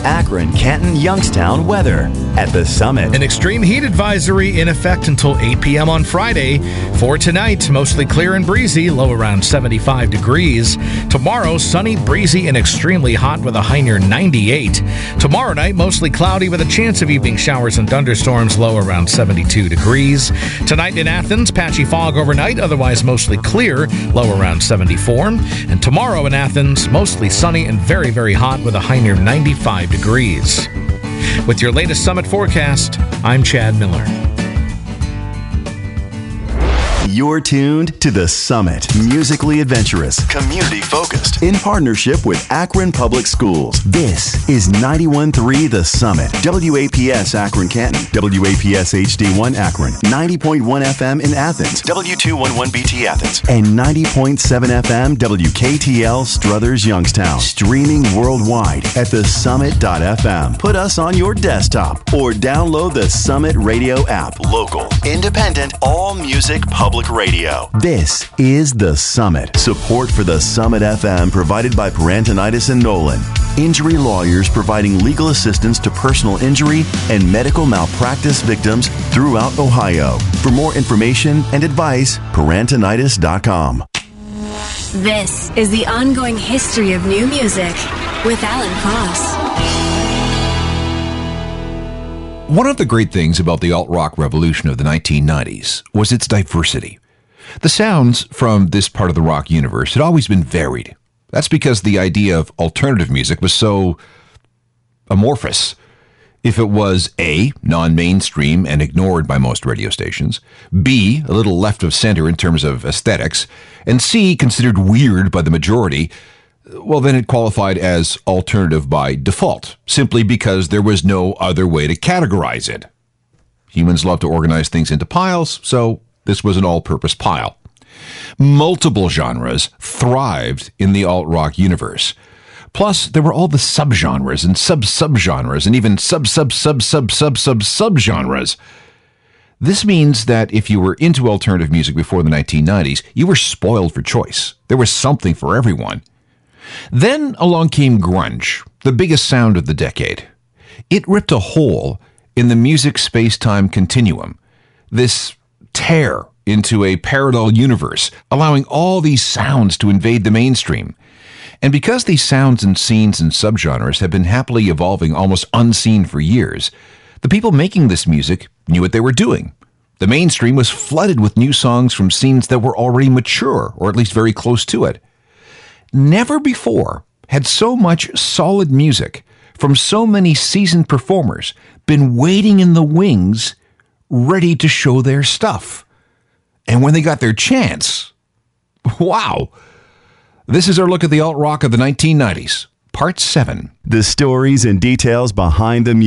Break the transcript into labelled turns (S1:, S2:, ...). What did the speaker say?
S1: Akron, Canton, Youngstown weather at the Summit.
S2: An extreme heat advisory in effect until 8 p.m. on Friday. For tonight, mostly clear and breezy, low around 75 degrees. Tomorrow, sunny, breezy, and extremely hot with a high near 98. Tomorrow night, mostly cloudy with a chance of evening showers and thunderstorms, low around 72 degrees. Tonight in Athens, patchy fog overnight, otherwise mostly clear, low around 74. And tomorrow in Athens, mostly sunny and very, very hot with a high near 95 degrees. With your latest Summit forecast, I'm Chad Miller.
S1: You're tuned to The Summit. Musically adventurous, community-focused, in partnership with Akron Public Schools. This is 91.3 The Summit. WAPS Akron Canton, WAPS HD1 Akron, 90.1 FM in Athens, W211BT Athens, and 90.7 FM WKTL Struthers Youngstown. Streaming worldwide at thesummit.fm. Put us on your desktop or download the Summit Radio app. Local, independent, all music public radio. This is The Summit. Support for The Summit FM provided by Parantonitis and Nolan. Injury lawyers providing legal assistance to personal injury and medical malpractice victims throughout Ohio. For more information and advice, Parantonitis.com.
S3: This is the ongoing history of new music with Alan Cross.
S4: One of the great things about the alt-rock revolution of the 1990s was its diversity. The sounds from this part of the rock universe had always been varied. That's because the idea of alternative music was so amorphous. If it was A, non-mainstream and ignored by most radio stations, B, a little left of center in terms of aesthetics, and C, considered weird by the majority, well, then it qualified as alternative by default, simply because there was no other way to categorize it. Humans love to organize things into piles, so this was an all-purpose pile. Multiple genres thrived in the alt-rock universe. Plus, there were all the subgenres and sub-subgenres and even sub-sub-sub-sub-sub-sub-subgenres. This means that if you were into alternative music before the 1990s, you were spoiled for choice. There was something for everyone. Then along came grunge, the biggest sound of the decade. It ripped a hole in the music space-time continuum, this tear into a parallel universe, allowing all these sounds to invade the mainstream. And because these sounds and scenes and subgenres have been happily evolving almost unseen for years, the people making this music knew what they were doing. The mainstream was flooded with new songs from scenes that were already mature, or at least very close to it. Never before had so much solid music from so many seasoned performers been waiting in the wings, ready to show their stuff. And when they got their chance, wow. This is our look at the alt-rock of the 1990s, Part 7.
S1: The stories and details behind the music.